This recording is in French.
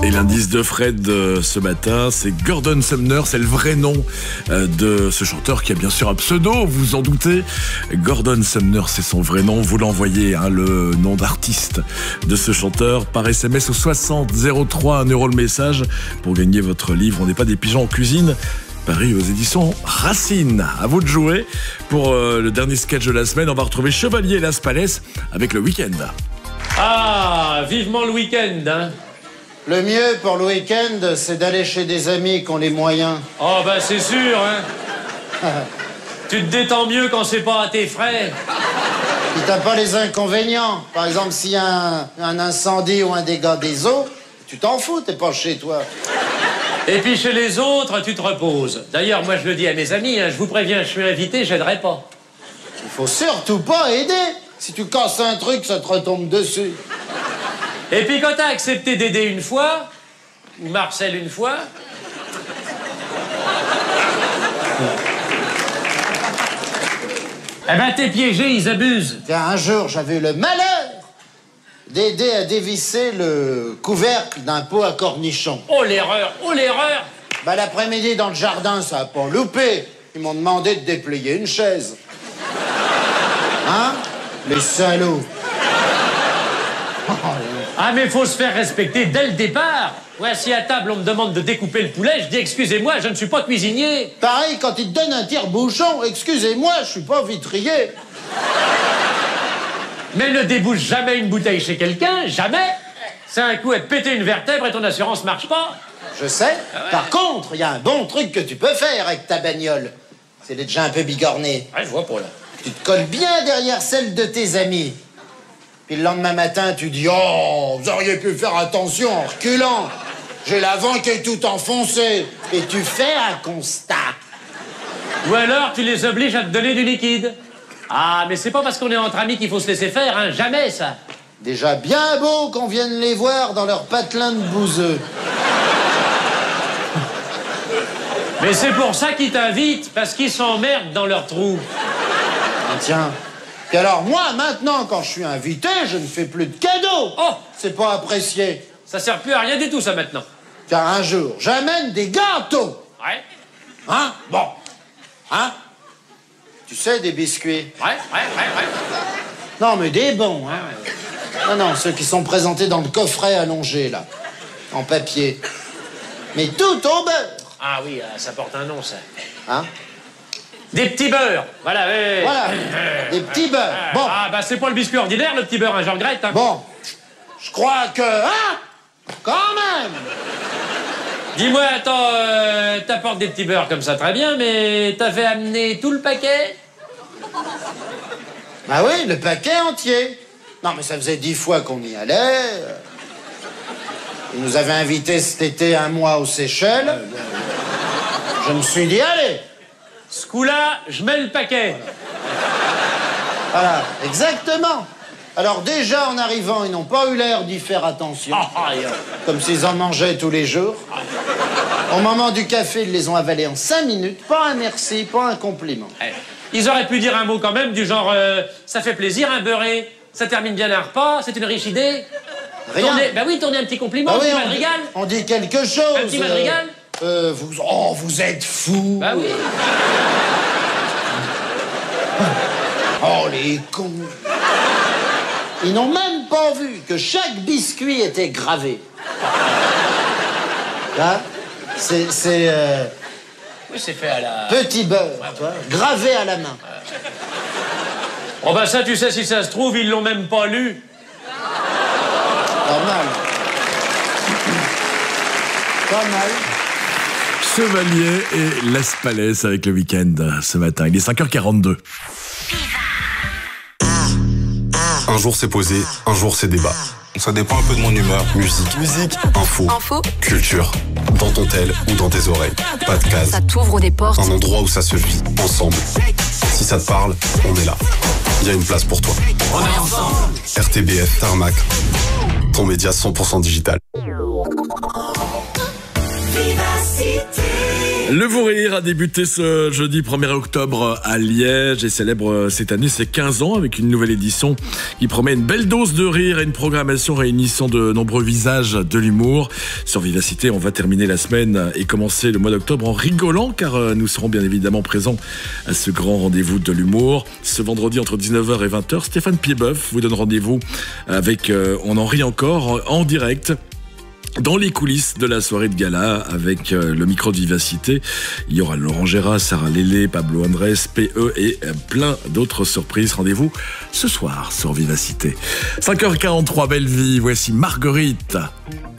Et l'indice de Fred ce matin, c'est Gordon Sumner, c'est le vrai nom de ce chanteur qui a bien sûr un pseudo, vous vous en doutez. Gordon Sumner, c'est son vrai nom, vous l'envoyez, le nom d'artiste de ce chanteur par SMS au 60 03, 1 € le message pour gagner votre livre. On n'est pas des pigeons en cuisine, paru aux éditions Racine. À vous de jouer. Pour le dernier sketch de la semaine, on va retrouver Chevalier Las Palais avec le week-end. Ah, vivement le week-end, hein. Le mieux pour le week-end, c'est d'aller chez des amis qui ont les moyens. Oh, bah c'est sûr, hein. Tu te détends mieux quand c'est pas à tes frais. Puis t'as pas les inconvénients. Par exemple, s'il y a un incendie ou un dégât des eaux, tu t'en fous, t'es pas chez toi. Et puis chez les autres, tu te reposes. D'ailleurs, moi je le dis à mes amis, hein, je vous préviens, je suis invité, j'aiderai pas. Il faut surtout pas aider. Si tu casses un truc, ça te retombe dessus. Et puis quand t'as accepté d'aider une fois, ou Marcel une fois... Eh ben t'es piégé, ils abusent. Tiens, un jour, j'avais eu le malheur d'aider à dévisser le couvercle d'un pot à cornichons. Oh l'erreur, oh l'erreur. Bah l'après-midi, dans le jardin, ça a pas loupé. Ils m'ont demandé de déplier une chaise. Hein? Les salauds. Ah mais faut se faire respecter dès le départ. Ouais, si à table on me demande de découper le poulet, je dis excusez-moi, je ne suis pas cuisinier. Pareil, quand ils te donnent un tire-bouchon, excusez-moi, je suis pas vitrier. Mais ne débouche jamais une bouteille chez quelqu'un, jamais. C'est un coup à te péter une vertèbre et ton assurance marche pas. Je sais. Ah ouais. Par contre, il y a un bon truc que tu peux faire avec ta bagnole. C'est d'être déjà un peu bigorné. Ouais, je vois pas là. Tu te colles bien derrière celle de tes amis. Puis le lendemain matin, tu dis « Oh, vous auriez pu faire attention en reculant. J'ai l'avant qui est tout enfoncé. » Et tu fais un constat. Ou alors tu les obliges à te donner du liquide. Ah, mais c'est pas parce qu'on est entre amis qu'il faut se laisser faire, hein, jamais ça. Déjà bien beau qu'on vienne les voir dans leur patelin de bouseux. Mais c'est pour ça qu'ils t'invitent, parce qu'ils s'emmerdent dans leur trou. Ah, tiens. Puis alors moi, maintenant, quand je suis invité, je ne fais plus de cadeaux. Oh, c'est pas apprécié. Ça sert plus à rien du tout, ça, maintenant. Car un jour, j'amène des gâteaux. Ouais. Hein? Bon. Hein? Tu sais, des biscuits. Ouais. Non, mais des bons, hein? Non, ceux qui sont présentés dans le coffret allongé, là. En papier. Mais tout au beurre. Ah oui, ça porte un nom, ça. Hein? Des petits beurres. Voilà, ouais. Voilà. Des petits beurres. Bon. Ah, bah c'est pas le biscuit ordinaire, le petit beurre, hein, je regrette. Hein. Bon. Je crois que... Hein? Quand même. Dis-moi, attends, t'apportes des petits beurres comme ça, très bien, mais t'as fait amener tout le paquet? Bah oui, le paquet entier. Non, mais ça faisait 10 fois qu'on y allait. Ils nous avaient invités cet été 1 mois aux Seychelles. Je me suis dit, allez. Ce coup-là, je mets le paquet. Voilà, exactement. Alors déjà, en arrivant, ils n'ont pas eu l'air d'y faire attention. Comme s'ils en mangeaient tous les jours. Au moment du café, ils les ont avalés en 5 minutes. Pas un merci, pas un compliment. Ils auraient pu dire un mot quand même, du genre ça fait plaisir, un beurré, ça termine bien un repas, c'est une riche idée. Rien. Tournez un petit compliment, Ah un oui, petit madrigal. on dit quelque chose. Un petit madrigal. Vous êtes fous. Bah oui. Oh, les cons. Ils n'ont même pas vu que chaque biscuit était gravé. Là, c'est Oui, c'est fait à la... petit beurre, tu vois, gravé à la main. Oh bah ça, tu sais, si ça se trouve, ils l'ont même pas lu. Pas mal. Pas mal. Chevalier et Las Palais avec le week-end ce matin. Il est 5h42. Un jour c'est posé, un jour c'est débat. Ça dépend un peu de mon humeur. Musique, info, culture. Dans ton tel ou dans tes oreilles. Pas de case. Ça t'ouvre des portes. Un endroit où ça se vit, ensemble. Si ça te parle, on est là. Il y a une place pour toi. On est ensemble. RTBF Tarmac. Ton média 100% digital. Le Vous Rire a débuté ce jeudi 1er octobre à Liège et célèbre cette année ses 15 ans avec une nouvelle édition qui promet une belle dose de rire et une programmation réunissant de nombreux visages de l'humour. Sur Vivacité, on va terminer la semaine et commencer le mois d'octobre en rigolant car nous serons bien évidemment présents à ce grand rendez-vous de l'humour. Ce vendredi entre 19h et 20h, Stéphane Piedboeuf vous donne rendez-vous avec On en rit encore en direct. Dans les coulisses de la soirée de gala, avec le micro de Vivacité, il y aura Laurent Gérard, Sarah Lélé, Pablo Andrés, PE et plein d'autres surprises. Rendez-vous ce soir sur Vivacité. 5h43, belle vie, voici Marguerite.